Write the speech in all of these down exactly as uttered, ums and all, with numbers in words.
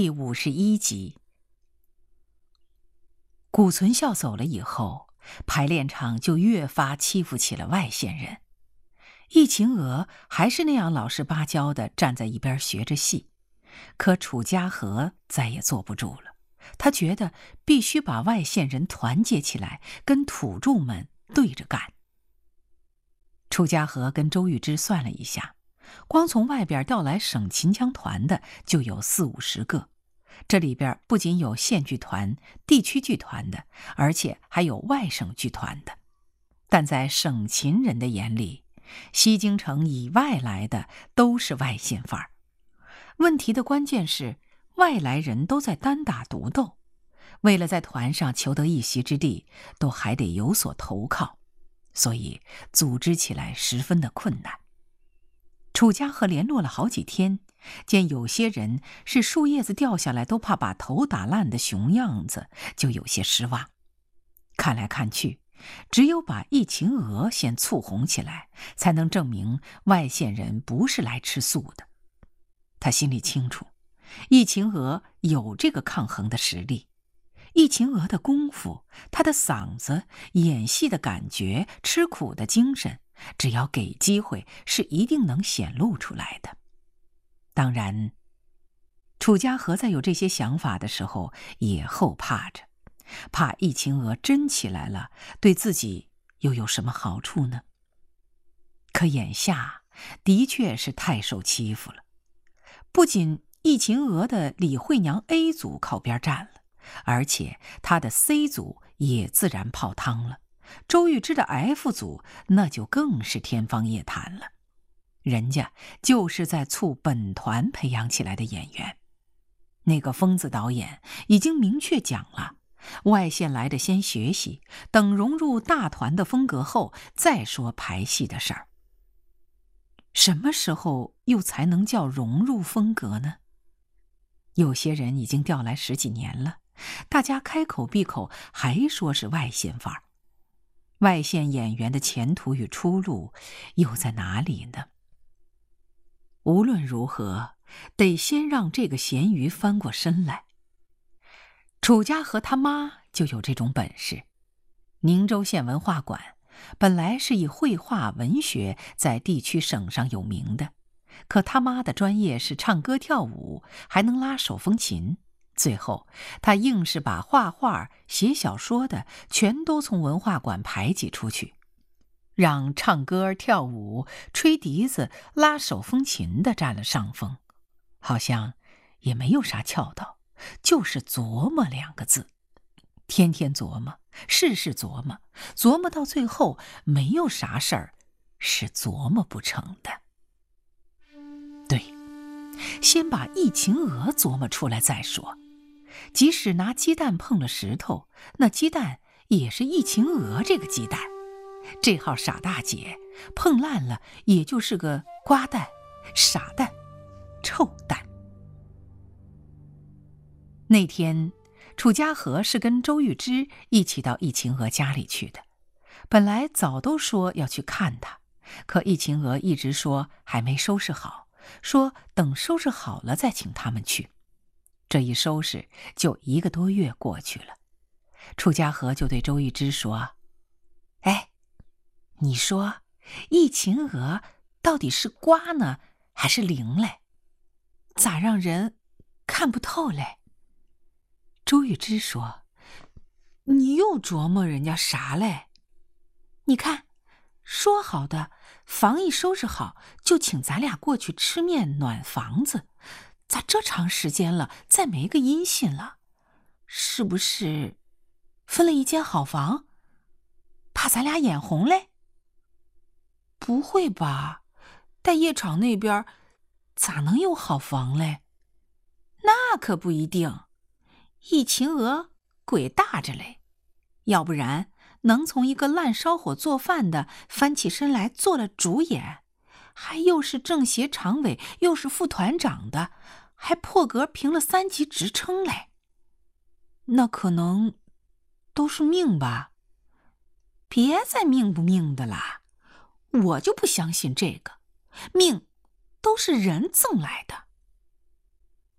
第五十一集。谷存孝走了以后，排练场就越发欺负起了外县人。易秦娥还是那样老实巴交的站在一边学着戏，可楚家和再也坐不住了，他觉得必须把外县人团结起来，跟土著们对着干。楚家和跟周玉芝算了一下，光从外边调来省秦腔团的就有四五十个，这里边不仅有县剧团、地区剧团的，而且还有外省剧团的。但在省秦人的眼里，西京城以外来的都是外县范儿。问题的关键是，外来人都在单打独斗，为了在团上求得一席之地，都还得有所投靠，所以组织起来十分的困难。楚家和联络了好几天，见有些人是树叶子掉下来都怕把头打烂的熊样子，就有些失望。看来看去，只有把易秦娥先簇红起来，才能证明外县人不是来吃素的。他心里清楚，易秦娥有这个抗衡的实力。易秦娥的功夫，她的嗓子，演戏的感觉，吃苦的精神，只要给机会，是一定能显露出来的。当然，楚家和在有这些想法的时候，也后怕着，怕易秦娥真起来了，对自己又有什么好处呢？可眼下的确是太受欺负了。不仅易秦娥的李慧娘 A 组靠边站了，而且她的 C 组也自然泡汤了。周玉芝的 F 组那就更是天方夜谭了，人家就是在促本团培养起来的演员。那个疯子导演已经明确讲了，外县来的先学习，等融入大团的风格后再说排戏的事儿。什么时候又才能叫融入风格呢？有些人已经调来十几年了，大家开口闭口还说是外县范儿。外县演员的前途与出路又在哪里呢？无论如何，得先让这个咸鱼翻过身来。楚家和他妈就有这种本事。宁州县文化馆本来是以绘画文学在地区省上有名的，可他妈的专业是唱歌跳舞，还能拉手风琴。最后他硬是把画画、写小说的全都从文化馆排挤出去，让唱歌、跳舞、吹笛子、拉手风琴的占了上风。好像也没有啥窍道，就是琢磨两个字，天天琢磨，事事琢磨，琢磨到最后没有啥事儿是琢磨不成的。对，先把易秦娥琢磨出来再说。即使拿鸡蛋碰了石头，那鸡蛋也是易秦娥这个鸡蛋。这号傻大姐碰烂了也就是个瓜蛋、傻蛋、臭蛋。那天楚家和是跟周玉芝一起到易秦娥家里去的，本来早都说要去看她，可易秦娥一直说还没收拾好，说等收拾好了再请他们去。这一收拾就一个多月过去了。楚家和就对周玉芝说：哎，你说易秦娥到底是瓜呢还是灵嘞？咋让人看不透嘞？周玉芝说：你又琢磨人家啥嘞？你看，说好的房一收拾好就请咱俩过去吃面暖房子，咋这长时间了再没个音信了？是不是分了一间好房，怕咱俩眼红嘞？不会吧，待业场那边咋能有好房嘞？那可不一定，易秦娥鬼大着嘞，要不然能从一个烂烧火做饭的翻起身来做了主演，还又是政协常委又是副团长的，还破格评了三级职称嘞。那可能都是命吧？别再命不命的啦，我就不相信这个，命都是人赠来的。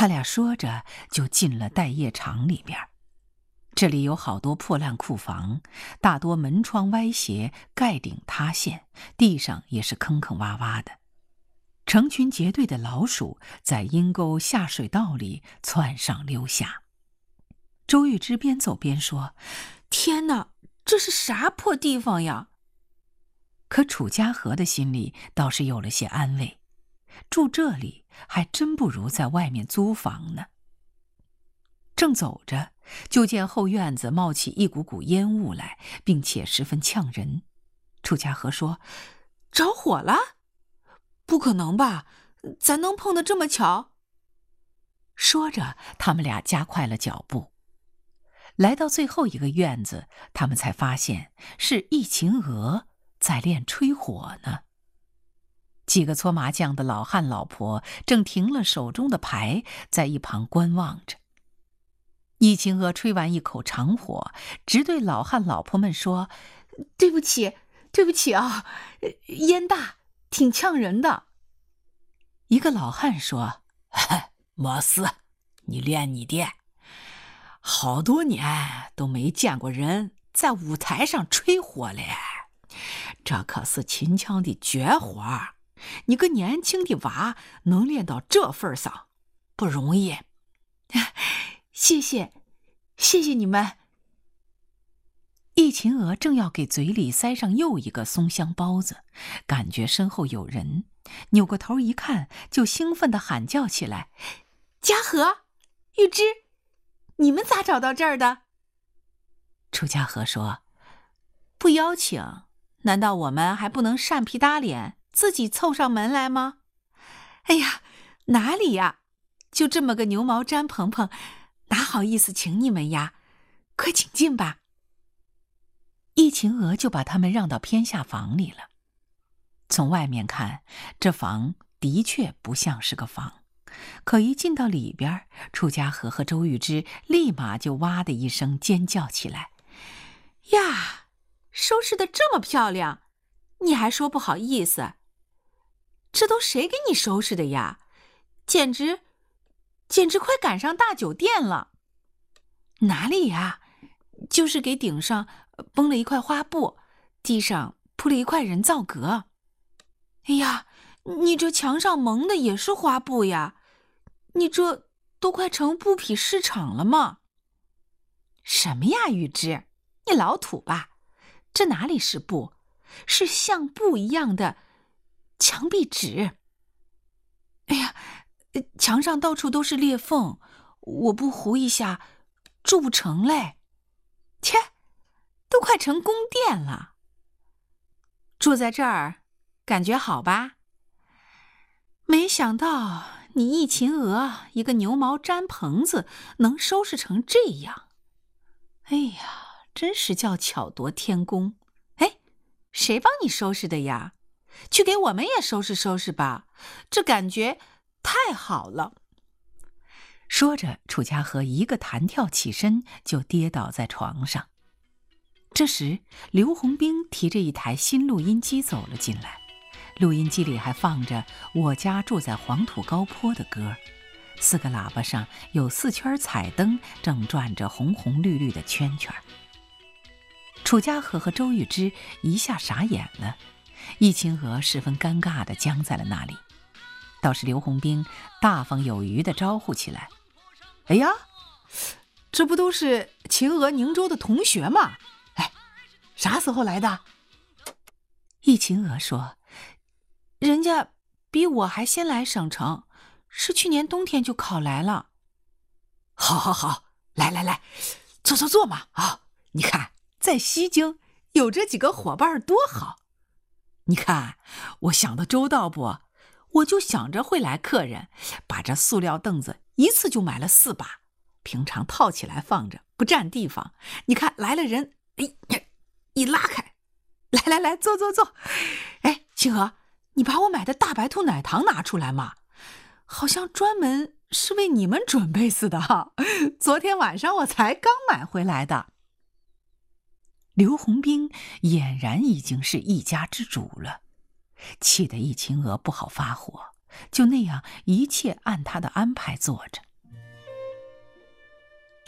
他俩说着就进了待业场里边。这里有好多破烂库房，大多门窗歪斜，盖顶塌陷，地上也是坑坑洼洼的。成群结队的老鼠在阴沟下水道里窜上溜下。周玉芝边走边说：“天哪，这是啥破地方呀？”可楚家河的心里倒是有了些安慰，住这里还真不如在外面租房呢。正走着，就见后院子冒起一股股烟雾来，并且十分呛人。楚家河说：“着火了？不可能吧，咱能碰得这么巧？”说着，他们俩加快了脚步。来到最后一个院子，他们才发现是一秦娥在练吹火呢。几个搓麻将的老汉老婆正停了手中的牌，在一旁观望着。一秦娥吹完一口长火，直对老汉老婆们说：“对不起，对不起啊，烟大，挺呛人的。”一个老汉说：“没事，你练你的。好多年都没见过人在舞台上吹火嘞，这可是秦腔的绝活，你个年轻的娃能练到这份上，不容易。”谢谢，谢谢你们。一秦娥正要给嘴里塞上又一个松香包子，感觉身后有人，扭过头一看，就兴奋地喊叫起来：“嘉禾、玉芝，你们咋找到这儿的？”楚家禾说：“不邀请，难道我们还不能扇皮打脸，自己凑上门来吗？”“哎呀，哪里呀，就这么个牛毛毡蓬蓬，哪好意思请你们呀，快请进吧。”一秦娥就把他们让到偏下房里了。从外面看，这房的确不像是个房，可一进到里边，楚家禾和周玉芝立马就哇的一声尖叫起来：“呀，收拾得这么漂亮，你还说不好意思？这都谁给你收拾的呀？简直简直快赶上大酒店了。”“哪里呀，就是给顶上绷了一块花布，地上铺了一块人造革。”“哎呀，你这墙上蒙的也是花布呀，你这都快成布匹市场了吗？”“什么呀，玉芝，你老土吧？这哪里是布，是像布一样的墙壁纸。哎呀，墙上到处都是裂缝，我不糊一下住不成嘞。切，都快成宫殿了。住在这儿感觉好吧？没想到你一秦娥一个牛毛毡棚子能收拾成这样。哎呀，真是叫巧夺天工。哎，谁帮你收拾的呀？去给我们也收拾收拾吧，这感觉太好了。”说着，楚家禾一个弹跳起身，就跌倒在床上。这时，刘洪兵提着一台新录音机走了进来，录音机里还放着《我家住在黄土高坡》的歌，四个喇叭上有四圈彩灯，正转着红红绿绿的圈圈。楚家禾和周玉芝一下傻眼了，一秦娥十分尴尬地僵在了那里。倒是刘洪兵大方有余地招呼起来：“哎呀，这不都是秦娥宁州的同学吗？哎，啥时候来的？”一秦娥说：“人家比我还先来省城，是去年冬天就考来了。”“好好好，来来来，坐坐坐嘛啊！你看在西京有这几个伙伴多好。你看我想的周到不？我就想着会来客人，把这塑料凳子一次就买了四把，平常套起来放着不占地方。你看来了人，哎，一拉开，来来来，坐坐坐。哎，秦娥，你把我买的大白兔奶糖拿出来嘛，好像专门是为你们准备似的哈。昨天晚上我才刚买回来的。”刘洪兵俨然已经是一家之主了，气得一秦娥不好发火，就那样一切按他的安排做着。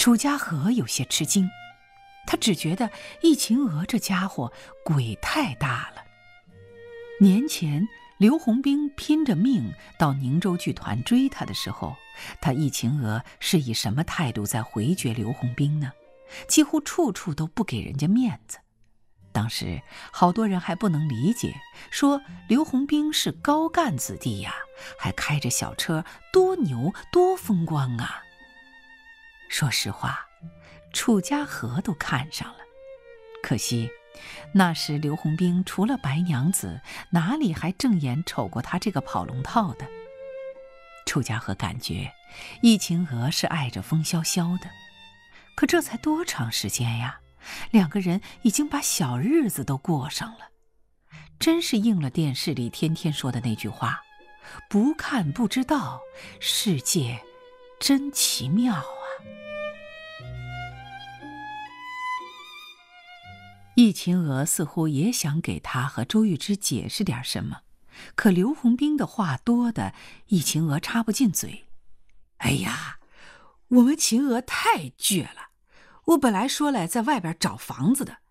楚家和有些吃惊，他只觉得易秦娥这家伙鬼太大了。年前刘洪兵拼着命到宁州剧团追他的时候，他易秦娥是以什么态度在回绝刘洪兵呢？几乎处处都不给人家面子。当时好多人还不能理解，说刘洪兵是高干子弟呀，还开着小车，多牛多风光啊。说实话，楚家和都看上了，可惜那时刘洪兵除了白娘子，哪里还正眼瞅过他这个跑龙套的？楚家和感觉易秦娥是爱着风萧萧的，可这才多长时间呀，两个人已经把小日子都过上了。真是应了电视里天天说的那句话，不看不知道，世界真奇妙啊。易秦娥似乎也想给他和周玉芝解释点什么，可刘洪兵的话多的易秦娥插不进嘴。哎呀，我们秦娥太倔了，我本来说来在外边找房子的，